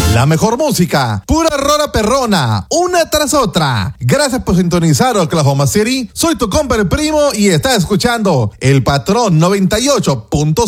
La mejor música, pura rola perrona, una tras otra. Gracias por sintonizar Oklahoma City. Soy tu compa el primo y estás escuchando El Patrón 98.5.